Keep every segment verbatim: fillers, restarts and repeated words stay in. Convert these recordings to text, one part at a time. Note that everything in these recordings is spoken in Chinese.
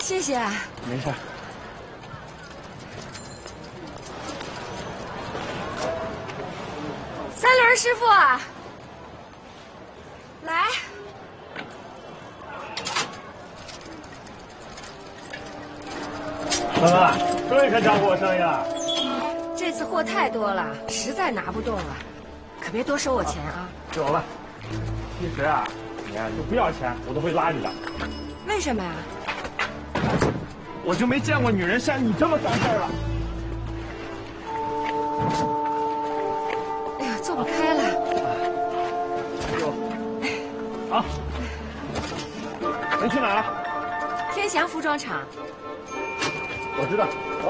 谢谢。 没事。 三轮师傅，来。 怎么，终于开张货生意了？ 这次货太多了，实在拿不动了，可别多收我钱啊。 走了。其实啊，你啊就不要钱，我都会拉你的。 为什么呀？ 我就没见过女人像你这么干事儿了。 哎呀，做不开了。 好，人去哪儿了？ 天祥服装厂。 我知道，走。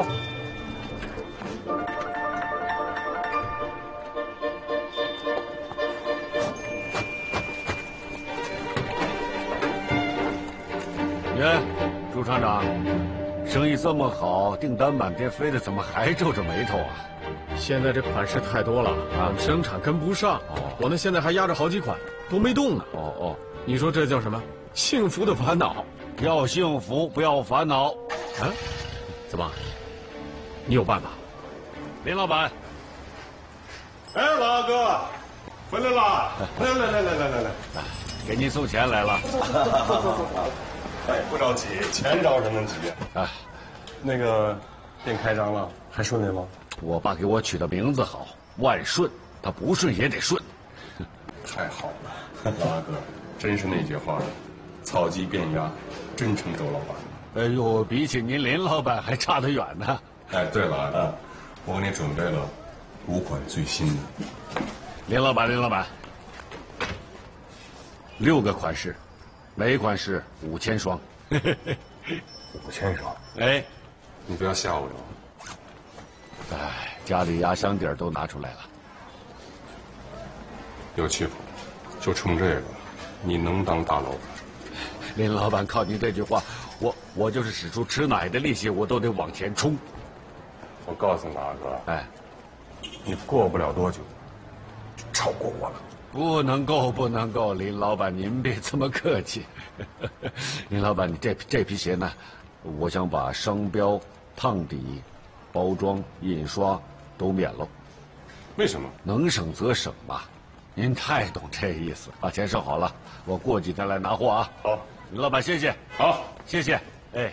耶，朱厂长，生意这么好，订单满天飞的，怎么还皱着眉头啊？ 现在这款式太多了，我们生产跟不上。哦，我呢现在还压着好几款，都没动呢。 哦哦， 你说这叫什么？幸福的烦恼。 要幸福，不要烦恼。 啊？怎么？你有办法？ 林老板。 哎，老阿哥，回来啦！来来来来来来来， 给您送钱来了。 哎，不着急，钱着什么急？ 哎， 那个店开张了，还顺利吗？ 我爸给我取的名字好，万顺，他不顺也得顺。 太好了，老阿哥，真是那句话，草鸡变鸭，真成周老板了。 哎呦，比起您林老板还差得远呢。 哎，对了，阿哥，我给你准备了五款最新的。 林老板，林老板，六个款式，每一款式五千双。 五千双？ 哎， 你不要吓我着。 哎，家里压箱底儿都拿出来了。 有欺负，就冲这个，你能当大老板？ 林老板，靠您这句话，我我就是使出吃奶的力气，我都得往前冲。 我告诉你，阿哥， 哎， 你过不了多久，就超过我了。 不能够，不能够，林老板，您别这么客气。林老板，你这这批鞋呢，我想把商标、烫底、包装、印刷都免了。 为什么？ 能省则省嘛。您太懂这意思，把钱收好了，我过几天来拿货啊。 好， 林老板，谢谢。 好， 谢谢。哎。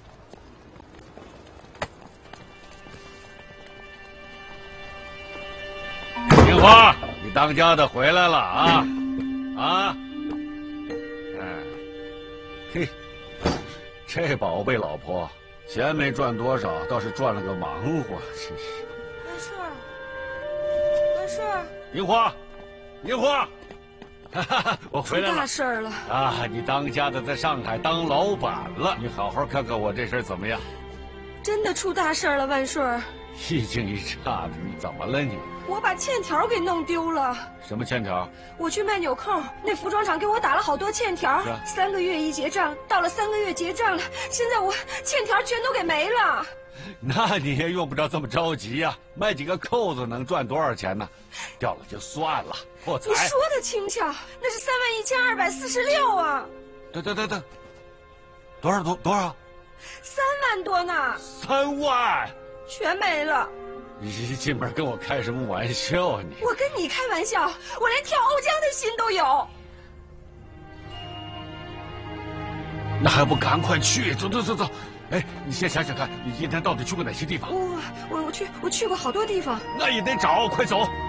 金花，你当家的回来了啊！啊！哎，嘿，这宝贝老婆，钱没赚多少，倒是赚了个忙活，真是。 万顺，万顺， 银花，银花，哈哈，我回来了。 出大事儿了啊！你当家的在上海当老板了，你好好看看我这身怎么样？ 真的出大事儿了，万顺。 一惊一乍的，你怎么了你？ 我把欠条给弄丢了。 什么欠条？ 我去卖纽扣，那服装厂给我打了好多欠条，三个月一结账，到了三个月结账了，现在我欠条全都给没了。 那你也用不着这么着急呀、啊，卖几个扣子能赚多少钱呢？掉了就算了，破财。 你说的轻巧，那是三万一千二百四十六啊！ 等等等等，多少多多少？ 三万多呢！ 三万， 全没了。 你进门跟我开什么玩笑你？ 我跟你开玩笑，我连跳欧江的心都有。 那还不赶快去？走走走走！哎，你先想想看，你今天到底去过哪些地方？ 我我我去我去过好多地方。 那也得找，快走！